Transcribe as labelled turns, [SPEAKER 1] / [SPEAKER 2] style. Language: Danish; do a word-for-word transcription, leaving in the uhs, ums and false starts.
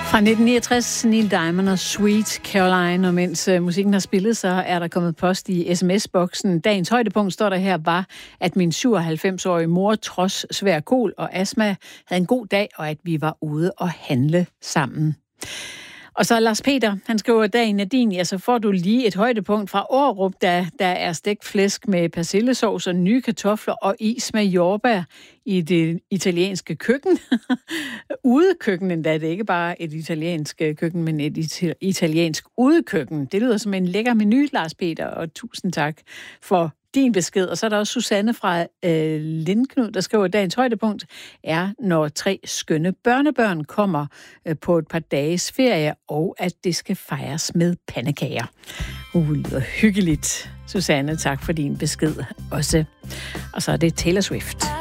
[SPEAKER 1] Fra nitten niogtres, Neil Diamond og Sweet Caroline, og mens uh, musikken har spillet, så er der kommet post i sms-boksen. Dagens højdepunkt, står der her, var, at min syvoghalvfems-årige mor, trods svær kol og astma, havde en god dag, og at vi var ude og handle sammen. Og så Lars Peter, han skriver, dag Nadine, ja, så får du lige et højdepunkt fra Aarup, der, der er stegt flæsk med persillesovs og nye kartofler og is med jordbær i det italienske køkken. Udekøkken endda, det er ikke bare et italiensk køkken, men et italiensk udekøkken. Det lyder som en lækker menu, Lars Peter, og tusind tak for din besked. Og så er der også Susanne fra øh, Lindknud, der skriver, at dagens højdepunkt er, når tre skønne børnebørn kommer øh, på et par dages ferie, og at det skal fejres med pandekager. Uh, det lyder hyggeligt. Susanne, tak for din besked også. Og så er det Taylor Swift.